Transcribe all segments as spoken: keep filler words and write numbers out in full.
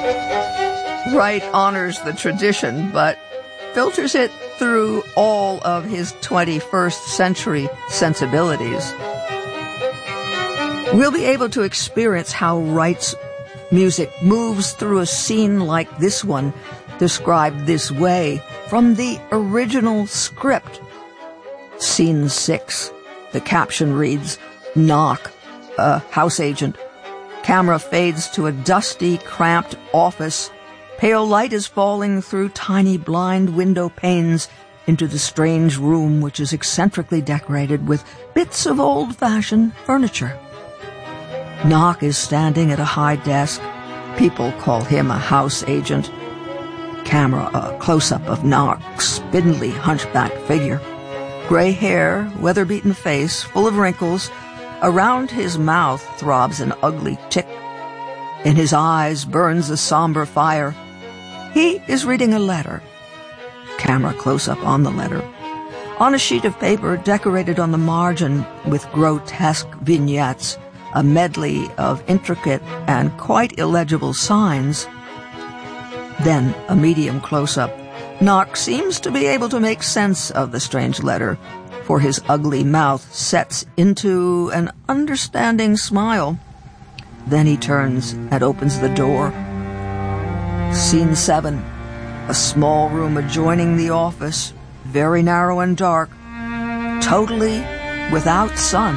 Wright honors the tradition, but filters it through all of his twenty-first century sensibilities. We'll be able to experience how Wright's music moves through a scene like this one, described this way from the original script. Scene six. The caption reads, "Knock, a house agent." Camera fades to a dusty, cramped office. Pale light is falling through tiny blind window panes into the strange room, which is eccentrically decorated with bits of old-fashioned furniture. Knock is standing at a high desk. People call him a house agent. Camera, a close-up of Knock's spindly, hunchbacked figure. Gray hair, weather-beaten face, full of wrinkles. Around his mouth throbs an ugly tick. In his eyes burns a somber fire. He is reading a letter. Camera close-up on the letter. On a sheet of paper decorated on the margin with grotesque vignettes, a medley of intricate and quite illegible signs. Then a medium close-up. Knock seems to be able to make sense of the strange letter, for his ugly mouth sets into an understanding smile. Then he turns and opens the door. Scene seven. A small room adjoining the office, very narrow and dark, totally without sun.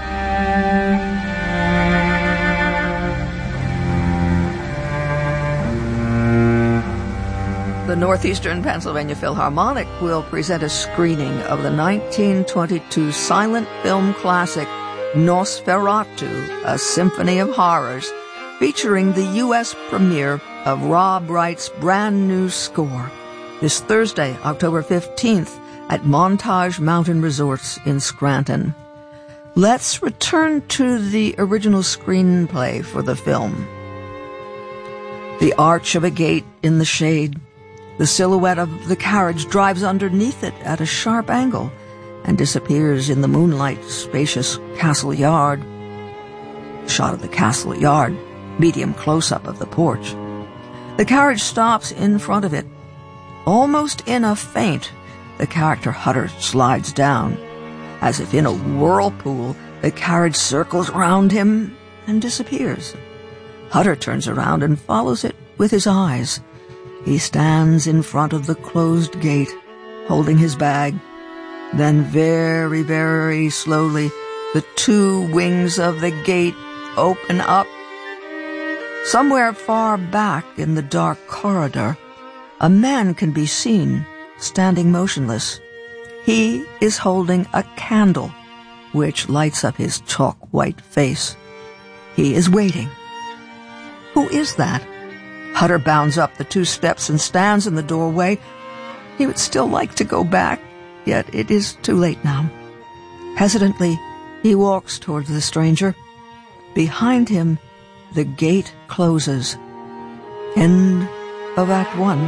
The Northeastern Pennsylvania Philharmonic will present a screening of the nineteen twenty-two silent film classic Nosferatu, a Symphony of Horrors, featuring the U S premiere of Rob Wright's brand new score this Thursday, October fifteenth, at Montage Mountain Resorts in Scranton. Let's return to the original screenplay for the film. The arch of a gate in the shade. The silhouette of the carriage drives underneath it at a sharp angle and disappears in the moonlight spacious castle yard. Shot of the castle yard, medium close-up of the porch. The carriage stops in front of it. Almost in a faint, the character Hutter slides down. As if in a whirlpool, the carriage circles round him and disappears. Hutter turns around and follows it with his eyes. He stands in front of the closed gate, holding his bag. Then very, very slowly, the two wings of the gate open up. Somewhere far back in the dark corridor, a man can be seen, standing motionless. He is holding a candle, which lights up his chalk-white face. He is waiting. Who is that? Hutter bounds up the two steps and stands in the doorway. He would still like to go back, yet it is too late now. Hesitantly, he walks towards the stranger. Behind him, the gate closes. End of Act One.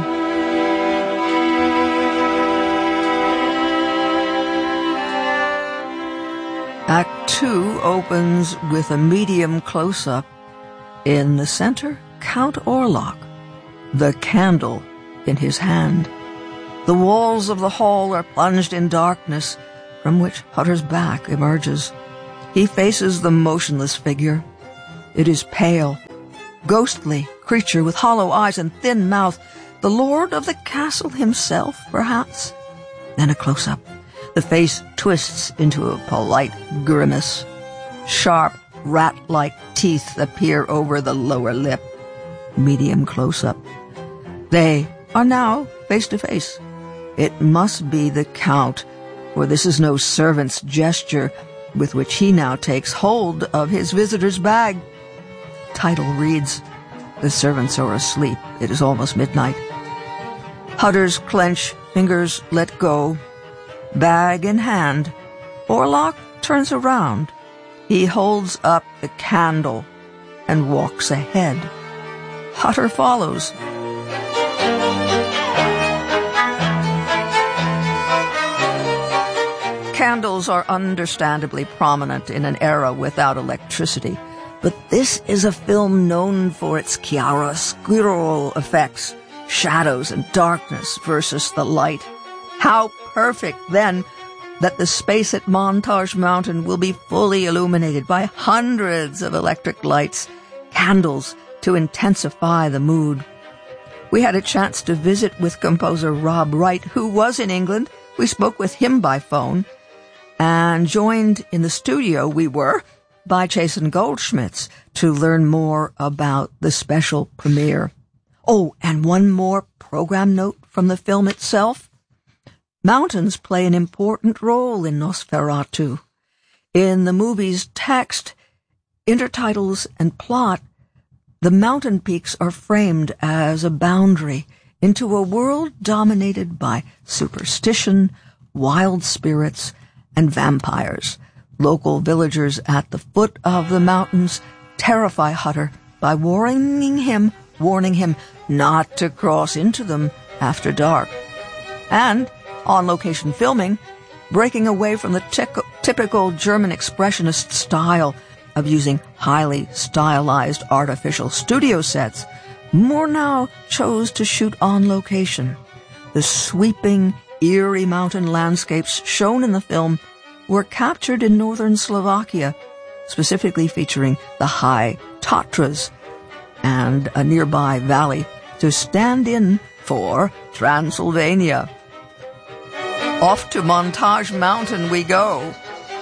Act Two opens with a medium close-up. In the center, Count Orlok, the candle in his hand. The walls of the hall are plunged in darkness, from which Hutter's back emerges. He faces the motionless figure. It is pale, ghostly creature with hollow eyes and thin mouth. The lord of the castle himself, perhaps? Then a close-up. The face twists into a polite grimace. Sharp, rat-like teeth appear over the lower lip. Medium close-up. They are now face to face. It must be the Count, for this is no servant's gesture with which he now takes hold of his visitor's bag. Title reads, "The servants are asleep. It is almost midnight." Hutter's clenched fingers let go. Bag in hand, Orlok turns around. He holds up the candle and walks ahead. Hutter follows. Candles are understandably prominent in an era without electricity. But this is a film known for its chiaroscuro effects, shadows and darkness versus the light. How perfect, then, that the space at Montage Mountain will be fully illuminated by hundreds of electric lights, candles to intensify the mood. We had a chance to visit with composer Rob Wright, who was in England. We spoke with him by phone, and joined in the studio we were by Jason Goldschmitz to learn more about the special premiere. Oh, and one more program note from the film itself. Mountains play an important role in Nosferatu. In the movie's text, intertitles, and plot, the mountain peaks are framed as a boundary into a world dominated by superstition, wild spirits, and vampires. Local villagers at the foot of the mountains terrify Hutter by warning him, warning him not to cross into them after dark. And on-location filming, breaking away from the tic- typical German expressionist style of using highly stylized artificial studio sets, Murnau chose to shoot on location. The sweeping, eerie mountain landscapes shown in the film were captured in northern Slovakia, specifically featuring the high Tatras and a nearby valley to stand in for Transylvania. Off to Montage Mountain we go.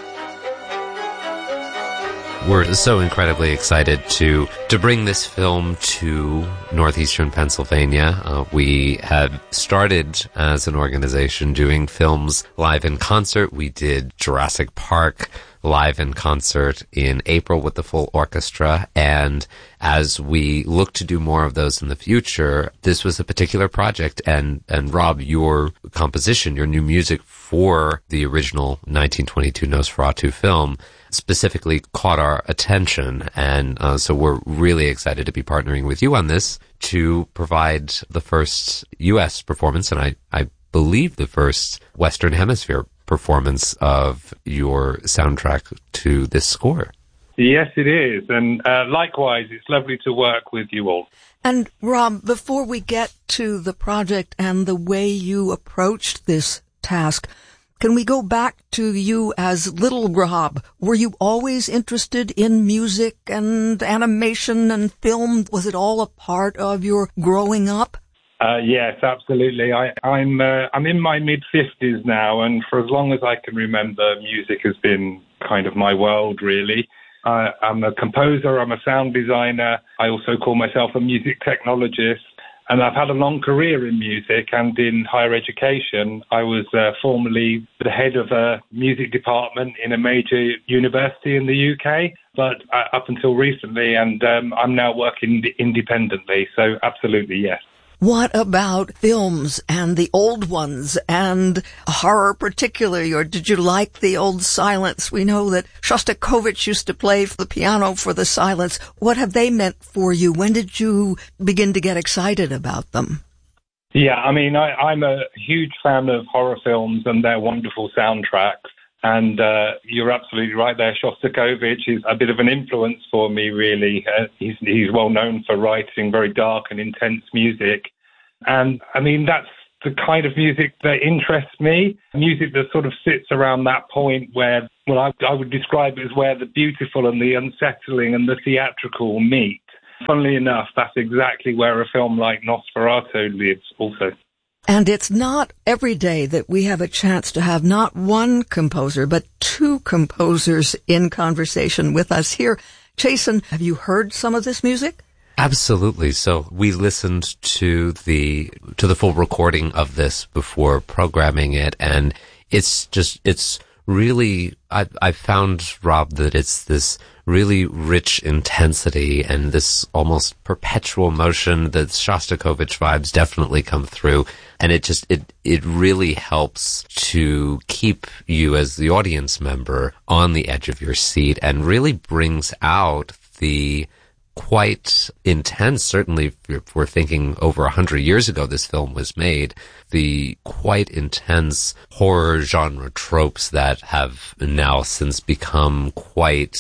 We're so incredibly excited to to bring this film to northeastern Pennsylvania. Uh, we have started as an organization doing films live in concert. We did Jurassic Park live in concert in April with the full orchestra, and as we look to do more of those in the future, this was a particular project, and, and Rob, your composition, your new music for the original nineteen twenty-two Nosferatu film specifically caught our attention, and uh, so we're really excited to be partnering with you on this to provide the first U S performance, and I, I believe the first Western Hemisphere performance of your soundtrack to this score. Yes, it is. And uh, likewise, it's lovely to work with you all. And Rob, before we get to the project and the way you approached this task, can we go back to you as little Rob? Were you always interested in music and animation and film? Was it all a part of your growing up? Uh, yes, absolutely. I, I'm uh, I'm in my mid fifties now, and for as long as I can remember, music has been kind of my world, really. Uh, I'm a composer, I'm a sound designer. I also call myself a music technologist, and I've had a long career in music and in higher education. I was uh, formerly the head of a music department in a major university in the U K, but uh, up until recently, and um, I'm now working independently, so absolutely, yes. What about films and the old ones and horror particularly, or did you like the old silence? We know that Shostakovich used to play the piano for the silence. What have they meant for you? When did you begin to get excited about them? Yeah, I mean, I, I'm a huge fan of horror films and their wonderful soundtracks. And uh, you're absolutely right there. Shostakovich is a bit of an influence for me, really. Uh, he's, he's well known for writing very dark and intense music. And, I mean, that's the kind of music that interests me, music that sort of sits around that point where, well, I, I would describe it as where the beautiful and the unsettling and the theatrical meet. Funnily enough, that's exactly where a film like Nosferatu lives also. And it's not every day that we have a chance to have not one composer, but two composers in conversation with us here. Jason, have you heard some of this music? Absolutely. So we listened to the to the full recording of this before programming it, and it's just it's really I I found, Rob, that it's this really rich intensity and this almost perpetual motion. The Shostakovich vibes definitely come through, and it just it it really helps to keep you as the audience member on the edge of your seat, and really brings out the quite intense, certainly if we're thinking over a hundred years ago this film was made, the quite intense horror genre tropes that have now since become quite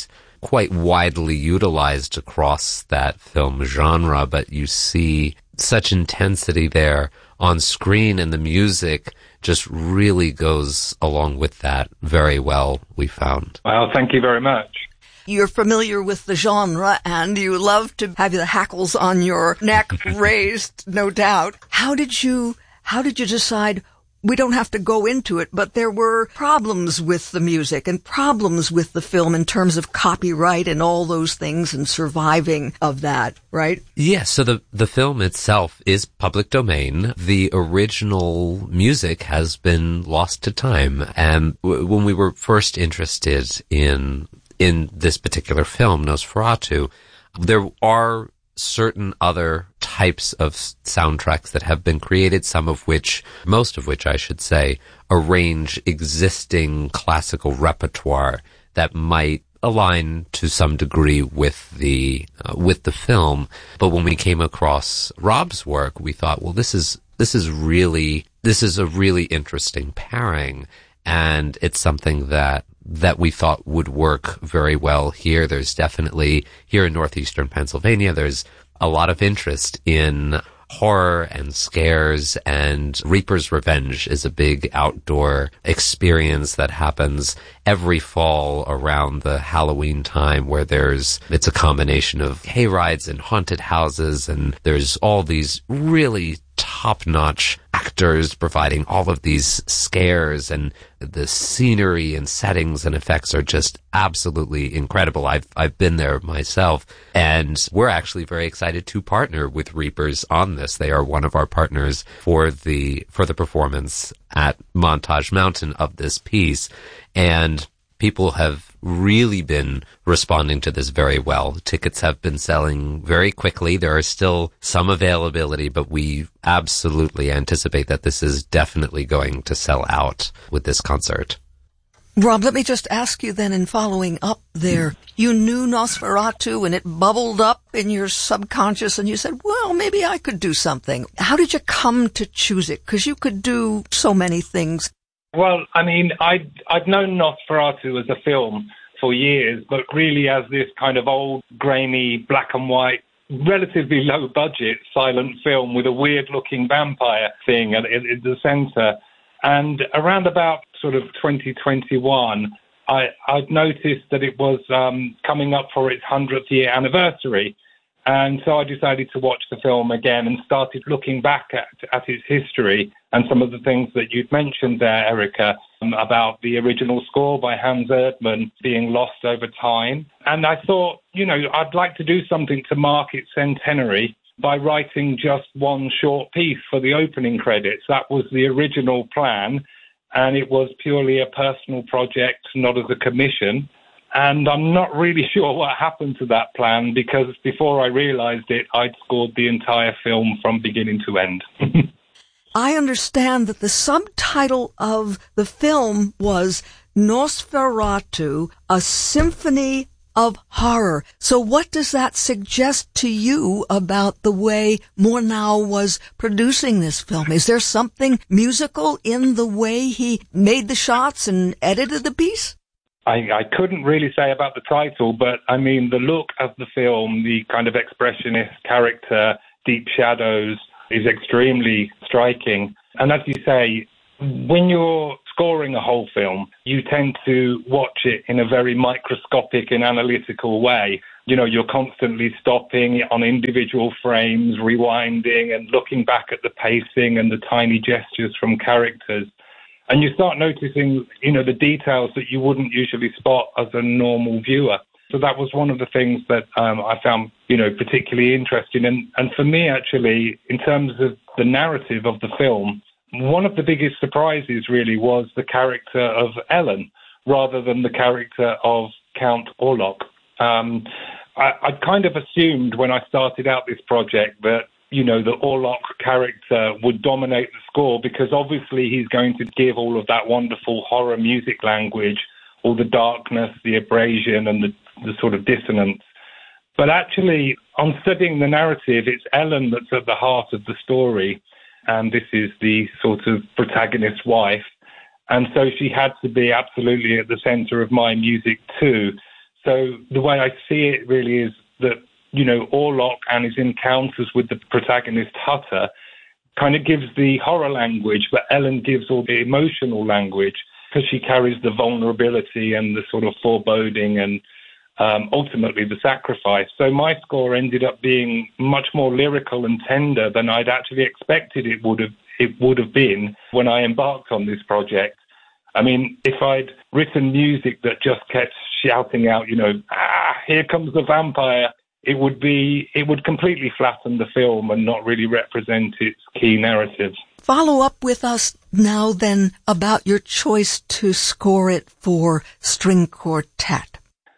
quite widely utilized across that film genre, but you see such intensity there on screen, and the music just really goes along with that very well, we found. Well, thank you very much. You're familiar with the genre, and you love to have the hackles on your neck raised, no doubt. How did you, how did you decide? We don't have to go into it, but there were problems with the music and problems with the film in terms of copyright and all those things and surviving of that, right? Yes, so the, the film itself is public domain. The original music has been lost to time. And w- when we were first interested in in this particular film, Nosferatu, there are certain other types of soundtracks that have been created, some of which, most of which I should say, arrange existing classical repertoire that might align to some degree with the uh, with the film. But when we came across Rob's work, we thought, well, this is this is really this is a really interesting pairing, and it's something that that we thought would work very well here. There's definitely, here in northeastern Pennsylvania, there's a lot of interest in horror and scares, and Reaper's Revenge is a big outdoor experience that happens every fall around the Halloween time, where there's, it's a combination of hay rides and haunted houses, and there's all these really top-notch actors providing all of these scares, and the scenery and settings and effects are just absolutely incredible. I've I've been there myself, and we're actually very excited to partner with Reapers on this. They are one of our partners for the for the performance at Montage Mountain of this piece, and people have really been responding to this very well. Tickets have been selling very quickly. There are still some availability, but we absolutely anticipate that this is definitely going to sell out with this concert. Rob, let me just ask you then, in following up there, you knew Nosferatu and it bubbled up in your subconscious and you said, well, maybe I could do something. How did you come to choose it? Because you could do so many things. Well, I mean, I'd, I'd known Nosferatu as a film for years, but really as this kind of old, grainy, black and white, relatively low-budget silent film with a weird-looking vampire thing at, at, at the centre. And around about sort of twenty twenty-one, I, I'd noticed that it was um, coming up for its hundredth year anniversary. And so I decided to watch the film again and started looking back at, at its history and some of the things that you'd mentioned there, Erica, um, about the original score by Hans Erdmann being lost over time. And I thought, you know, I'd like to do something to mark its centenary by writing just one short piece for the opening credits. That was the original plan, and it was purely a personal project, not as a commission. And I'm not really sure what happened to that plan, because before I realized it, I'd scored the entire film from beginning to end. I understand that the subtitle of the film was Nosferatu, a Symphony of Horror. So what does that suggest to you about the way Murnau was producing this film? Is there something musical in the way he made the shots and edited the piece? I, I couldn't really say about the title, but I mean, the look of the film, the kind of expressionist character, deep shadows, is extremely striking. And as you say, when you're scoring a whole film, you tend to watch it in a very microscopic and analytical way. You know, you're constantly stopping on individual frames, rewinding and looking back at the pacing and the tiny gestures from characters. And you start noticing, you know, the details that you wouldn't usually spot as a normal viewer. So that was one of the things that um, I found, you know, particularly interesting. And, and for me, actually, in terms of the narrative of the film, one of the biggest surprises really was the character of Ellen rather than the character of Count Orlok. Um, I, I kind of assumed when I started out this project that, you know, the Orlok character would dominate the score, because obviously he's going to give all of that wonderful horror music language, all the darkness, the abrasion and the, the sort of dissonance. But actually, on studying the narrative, it's Ellen that's at the heart of the story. And this is the sort of protagonist's wife. And so she had to be absolutely at the center of my music too. So the way I see it really is that, you know, Orlok and his encounters with the protagonist Hutter kind of gives the horror language, but Ellen gives all the emotional language because she carries the vulnerability and the sort of foreboding and um, ultimately the sacrifice. So my score ended up being much more lyrical and tender than I'd actually expected it would have it would have been when I embarked on this project. I mean, if I'd written music that just kept shouting out, you know, ah, here comes the vampire, it would be, it would completely flatten the film and not really represent its key narrative. Follow up with us now then about your choice to score it for string quartet.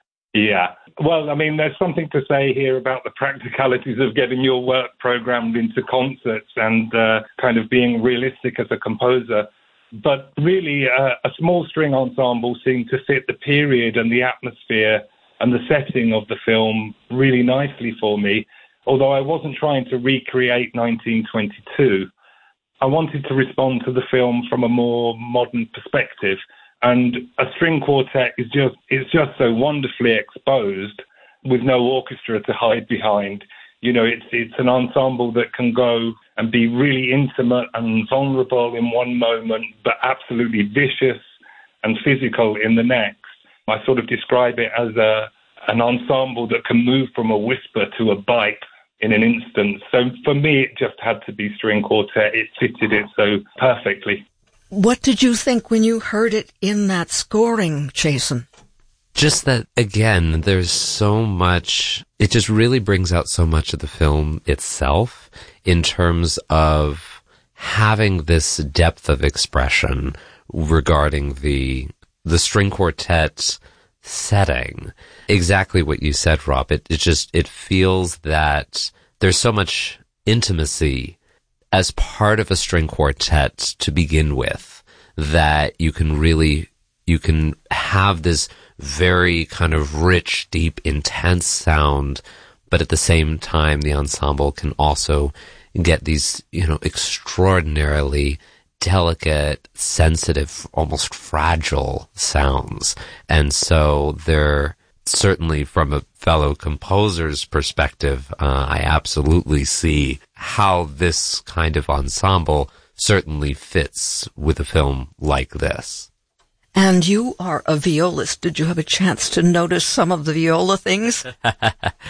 Yeah. Well, I mean, there's something to say here about the practicalities of getting your work programmed into concerts and uh, kind of being realistic as a composer. But really, uh, a small string ensemble seemed to fit the period and the atmosphere and the setting of the film really nicely for me. Although I wasn't trying to recreate nineteen twenty-two, I wanted to respond to the film from a more modern perspective. And a string quartet is just is just so wonderfully exposed with no orchestra to hide behind. You know, it's it's an ensemble that can go and be really intimate and vulnerable in one moment, but absolutely vicious and physical in the next. I sort of describe it as a an ensemble that can move from a whisper to a bite in an instant. So for me, it just had to be string quartet. It fitted it so perfectly. What did you think when you heard it in that scoring, Jason? Just that, again, there's so much, it just really brings out so much of the film itself in terms of having this depth of expression regarding the the string quartet setting. Exactly what you said, Rob. It, it just, it feels that there's so much intimacy as part of a string quartet to begin with, that you can really, you can have this very kind of rich, deep, intense sound, but at the same time, the ensemble can also get these, you know, extraordinarily delicate, sensitive, almost fragile sounds. And so they're certainly, from a fellow composer's perspective, uh, I absolutely see how this kind of ensemble certainly fits with a film like this. And you are a violist. Did you have a chance to notice some of the viola things? uh,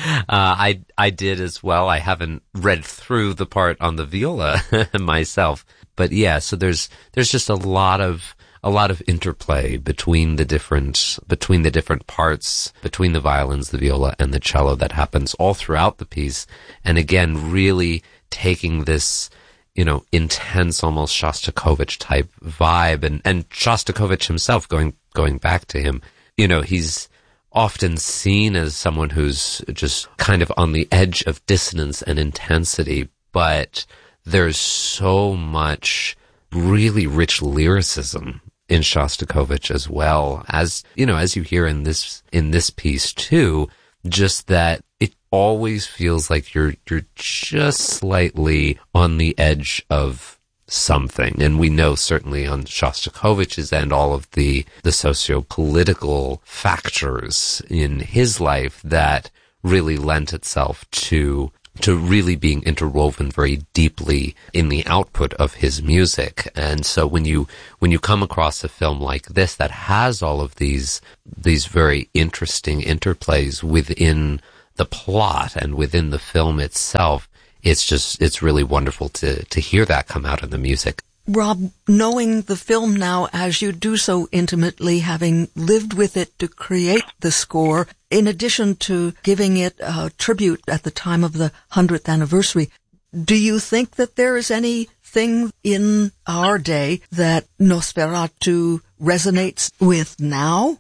I I did as well. I haven't read through the part on the viola myself, but yeah. So there's there's just a lot of a lot of interplay between the different between the different parts, between the violins, the viola, and the cello that happens all throughout the piece. And again, really taking this, you know, intense, almost Shostakovich type vibe, and, and Shostakovich himself, going, going back to him, you know, he's often seen as someone who's just kind of on the edge of dissonance and intensity, but there's so much really rich lyricism in Shostakovich as well, as, you know, as you hear in this, in this piece too, just that it always feels like you're you're just slightly on the edge of something. And we know certainly on Shostakovich's end all of the the socio-political factors in his life that really lent itself to to really being interwoven very deeply in the output of his music. And so when you when you come across a film like this that has all of these these very interesting interplays within the plot and within the film itself, it's just, it's really wonderful to, to hear that come out in the music. Rob, knowing the film now as you do so intimately, having lived with it to create the score, in addition to giving it a tribute at the time of the hundredth anniversary, do you think that there is anything in our day that Nosferatu resonates with now?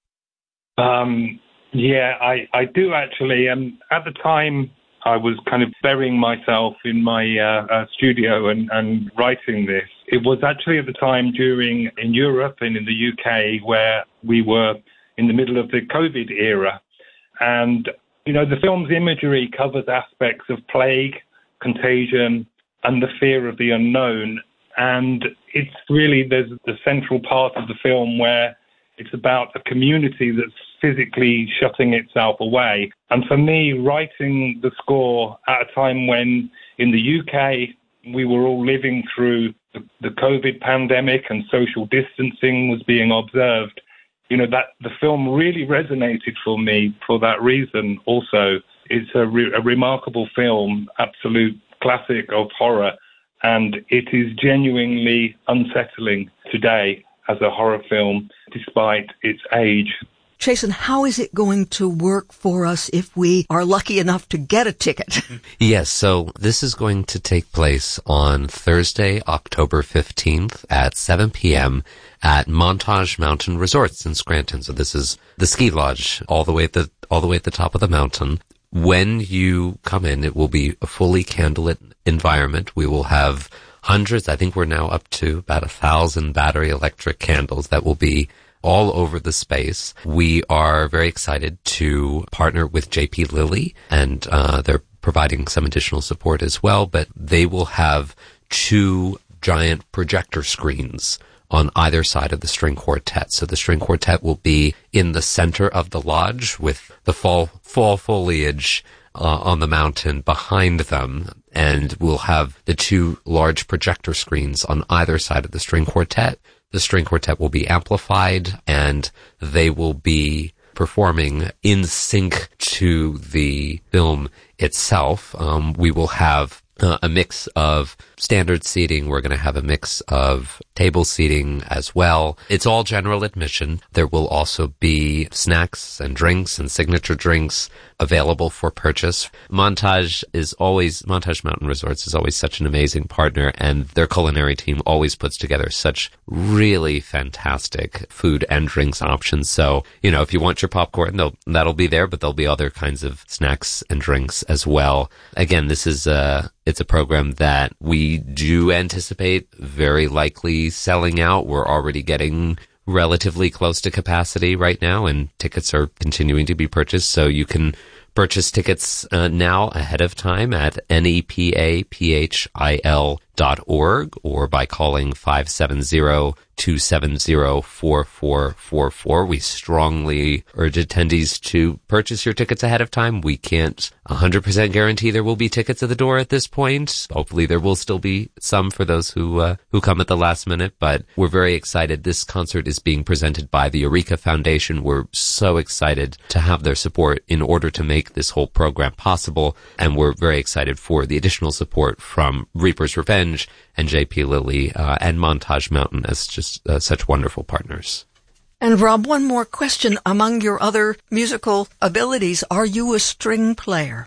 Um... Yeah, I, I do actually. Um, at the time, I was kind of burying myself in my uh, uh, studio and, and writing this. It was actually at the time during, in Europe and in the U K, where we were in the middle of the COVID era. And, you know, the film's imagery covers aspects of plague, contagion, and the fear of the unknown. And it's really, there's the central part of the film where it's about a community that's physically shutting itself away. And for me, writing the score at a time when in the U K we were all living through the, the COVID pandemic and social distancing was being observed, you know, that the film really resonated for me for that reason also. It's a, re- a remarkable film, absolute classic of horror, and it is genuinely unsettling today as a horror film, despite its age. Chasen, how is it going to work for us if we are lucky enough to get a ticket? Yes, so this is going to take place on Thursday, October fifteenth at seven p.m. at Montage Mountain Resorts in Scranton. So this is the ski lodge all the way at the all the way at the top of the mountain. When you come in, it will be a fully candlelit environment. We will have hundreds, I think we're now up to about a thousand battery electric candles that will be all over the space. We are very excited to partner with J P Lilly, and uh, they're providing some additional support as well, but they will have two giant projector screens on either side of the string quartet. So the string quartet will be in the center of the lodge with the fall, fall foliage uh, on the mountain behind them, and we'll have the two large projector screens on either side of the string quartet. The string quartet will be amplified, and they will be performing in sync to the film itself. Um, we will have uh, a mix of standard seating. We're going to have a mix of table seating as well. It's all general admission. There will also be snacks and drinks and signature drinks available for purchase. Montage is always, Montage Mountain Resorts is always such an amazing partner, and their culinary team always puts together such really fantastic food and drinks options. So, you know, if you want your popcorn, they'll, that'll be there, but there'll be other kinds of snacks and drinks as well. Again, this is a, it's a program that we do anticipate very likely selling out. We're already getting relatively close to capacity right now, and tickets are continuing to be purchased. So you can purchase tickets uh, now ahead of time at nepapphil dot org or by calling five seven zero, two seven zero, four four four four. We strongly urge attendees to purchase your tickets ahead of time. We can't one hundred percent guarantee there will be tickets at the door at this point. Hopefully there will still be some for those who uh, who come at the last minute, but we're very excited. This concert is being presented by the Eureka Foundation. We're so excited to have their support in order to make this whole program possible, and we're very excited for the additional support from Reaper's Revenge and J P Lilly uh, and Montage Mountain as just uh, such wonderful partners. And Rob, one more question. Among your other musical abilities, are you a string player?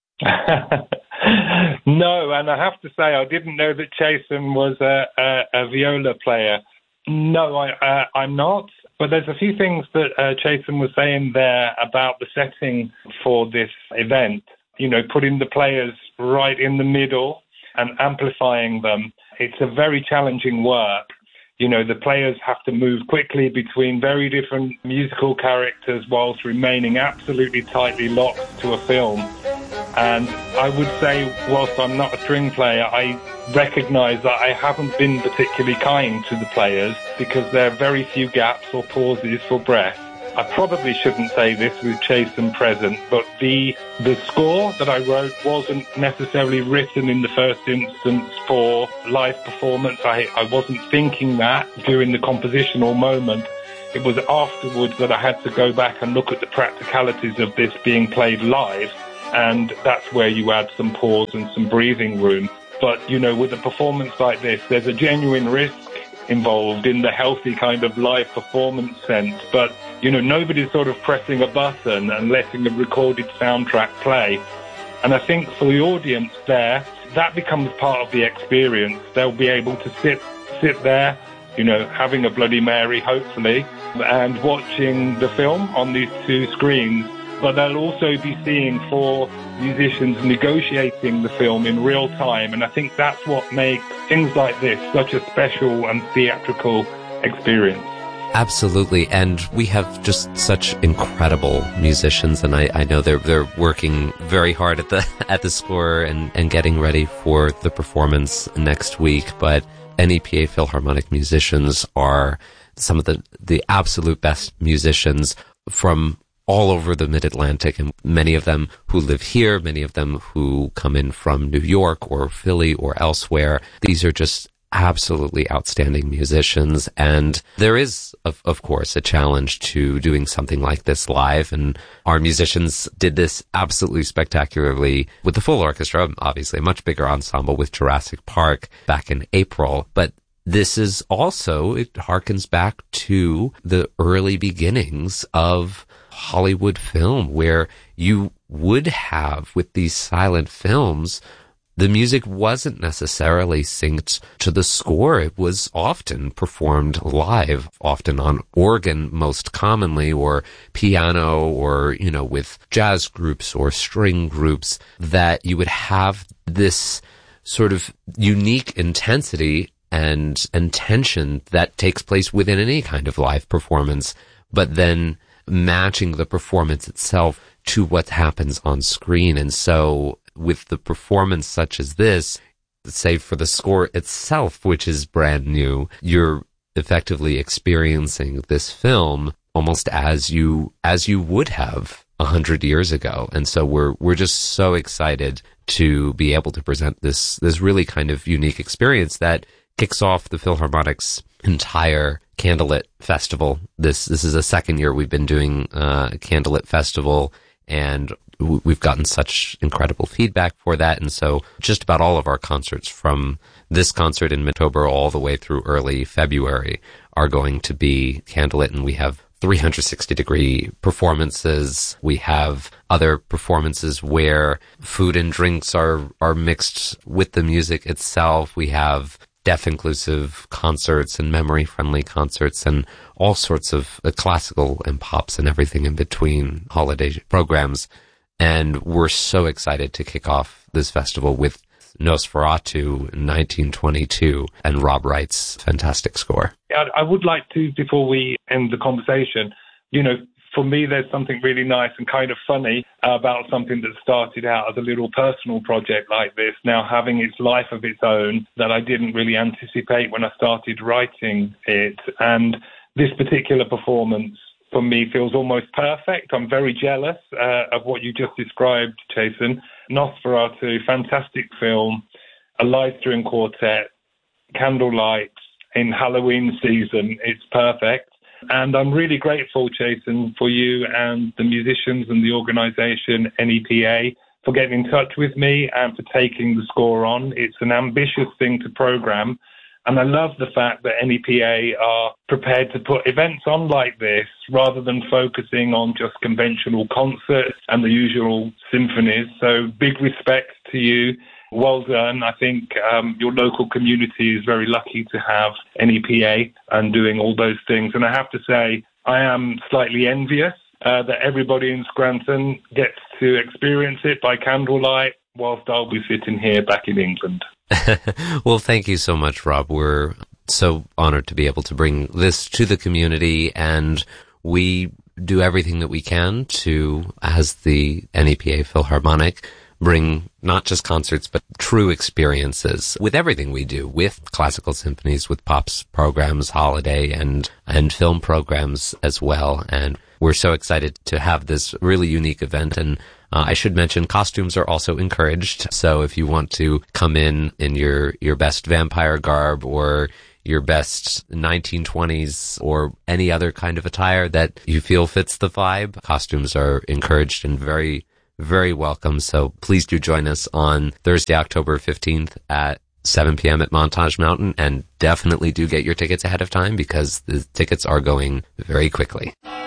No, and I have to say I didn't know that Chasen was a, a, a viola player. No, I, uh, I'm not. But there's a few things that uh, Chasen was saying there about the setting for this event. You know, putting the players right in the middle and amplifying them. It's a very challenging work. You know, the players have to move quickly between very different musical characters whilst remaining absolutely tightly locked to a film. And I would say, whilst I'm not a string player, I recognise that I haven't been particularly kind to the players because there are very few gaps or pauses for breath. I probably shouldn't say this with Chasen present, but the the score that I wrote wasn't necessarily written in the first instance for live performance. I, I wasn't thinking that during the compositional moment. It was afterwards that I had to go back and look at the practicalities of this being played live, and that's where you add some pause and some breathing room. But, you know, with a performance like this, there's a genuine risk involved in the healthy kind of live performance sense. But, you know, nobody's sort of pressing a button and letting a recorded soundtrack play. And I think for the audience there, that becomes part of the experience. They'll be able to sit sit there, you know, having a Bloody Mary, hopefully, and watching the film on these two screens. But they'll also be seeing four musicians negotiating the film in real time. And I think that's what makes things like this such a special and theatrical experience. Absolutely, and we have just such incredible musicians, and I, I know they're they're working very hard at the at the score and, and getting ready for the performance next week. But N E P A Philharmonic musicians are some of the, the absolute best musicians from all over the Mid-Atlantic, and many of them who live here, many of them who come in from New York or Philly or elsewhere. These are just absolutely outstanding musicians, and there is, of, of course, a challenge to doing something like this live, and our musicians did this absolutely spectacularly with the full orchestra, obviously a much bigger ensemble with Jurassic Park back in April, but this is also, it harkens back to the early beginnings of Hollywood film, where you would have, with these silent films, the music wasn't necessarily synced to the score. It was often performed live, often on organ most commonly, or piano, or, you know, with jazz groups or string groups, that you would have this sort of unique intensity and, and tension that takes place within any kind of live performance, but then matching the performance itself to what happens on screen. And so with the performance such as this, say for the score itself, which is brand new, you're effectively experiencing this film almost as you as you would have a hundred years ago. And so we're we're just so excited to be able to present this this really kind of unique experience that kicks off the Philharmonic's entire Candlelit Festival. This this is the second year we've been doing uh, a Candlelit Festival, and we've gotten such incredible feedback for that. And so just about all of our concerts, from this concert in October all the way through early February, are going to be Candlelit, and we have three hundred sixty degree performances. We have other performances where food and drinks are, are mixed with the music itself. We have deaf-inclusive concerts and memory-friendly concerts and all sorts of uh, classical and pops and everything in between holiday programs. And we're so excited to kick off this festival with Nosferatu nineteen twenty-two and Rob Wright's fantastic score. Yeah, I would like to, before we end the conversation, you know, for me, there's something really nice and kind of funny about something that started out as a little personal project like this, now having its life of its own that I didn't really anticipate when I started writing it. And this particular performance, for me, feels almost perfect. I'm very jealous uh, of what you just described, Jason. Nosferatu, fantastic film, a live string quartet, candlelight in Halloween season. It's perfect. And I'm really grateful, Jason, for you and the musicians and the organisation, N E P A, for getting in touch with me and for taking the score on. It's an ambitious thing to programme. And I love the fact that N E P A are prepared to put events on like this rather than focusing on just conventional concerts and the usual symphonies. So big respect to you. Well done. I think um, your local community is very lucky to have N E P A and doing all those things. And I have to say, I am slightly envious uh, that everybody in Scranton gets to experience it by candlelight whilst I'll be sitting here back in England. Well, thank you so much, Rob. We're so honored to be able to bring this to the community, and we do everything that we can to, as the N E P A Philharmonic, bring not just concerts, but true experiences with everything we do, with classical symphonies, with pops programs, holiday, and, and film programs as well. And we're so excited to have this really unique event. And uh, I should mention, costumes are also encouraged. So if you want to come in in your, your best vampire garb or your best nineteen twenties or any other kind of attire that you feel fits the vibe, costumes are encouraged and very very welcome. So please do join us on Thursday, October fifteenth at seven p.m. at Montage Mountain, and definitely do get your tickets ahead of time because the tickets are going very quickly.